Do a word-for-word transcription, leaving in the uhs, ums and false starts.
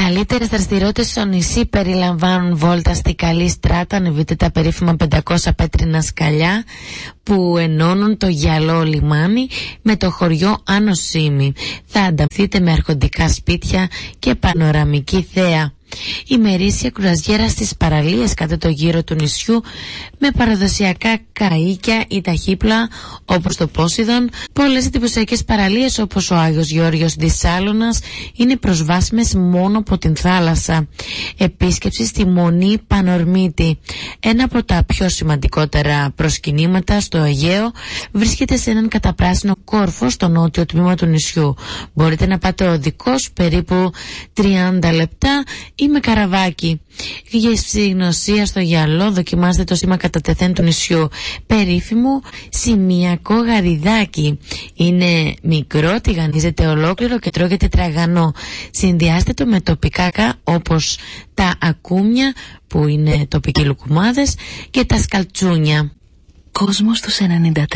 καλύτερες δραστηριότητες στο νησί περιλαμβάνουν βόλτα στη Καλή Στράτα, ανεβείτε τα περίφημα πεντακόσια πέτρινα σκαλιά που ενώνουν το γυαλό λιμάνι με το χωριό Άνω Σήμη. Θα ανταμυθείτε με αρχοντικά σπίτια και πανοραμική θέα. Ημερήσια κρουαζιέρα στις παραλίες κατά το γύρο του νησιού με παραδοσιακά καΐκια ή ταχύπλα όπως το Πόσειδον. Πολλές εντυπωσιακές παραλίες όπως ο Άγιος Γεώργιος της Σάλωνας είναι προσβάσιμες μόνο από την θάλασσα. Επίσκεψη στη Μονή Πανορμίτη, ένα από τα πιο σημαντικότερα προσκυνήματα στο Αιγαίο, βρίσκεται σε έναν καταπράσινο κόρφο στο νότιο τμήμα του νησιού. Μπορείτε να πάτε οδικώς περίπου τριάντα λεπτά ή με καραβάκι. Για ευσυγνωσία στο γυαλό δοκιμάστε το σήμα κατά τεθέν του νησιού, περίφημο Σημειακό Γαριδάκι. Είναι μικρό, τηγανίζεται ολόκληρο και τρώγεται τραγανό. Συνδυάστε το με τοπικά όπως τα ακούμια που είναι τοπικοί λουκουμάδες και τα σκαλτσούνια. Κόσμος τους ενενήντα τρία.